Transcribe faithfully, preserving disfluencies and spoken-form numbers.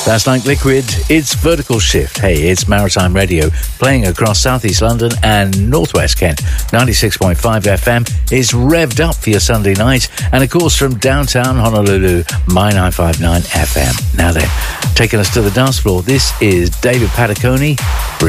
That's like Liquid. It's Vertical Shift. Hey, it's Maritime Radio, playing across southeast London and northwest Kent. ninety-six point five F M is revved up for your Sunday night. And of course, from downtown Honolulu, My nine five nine F M. Now then, taking us to the dance floor, this is David Pataconi.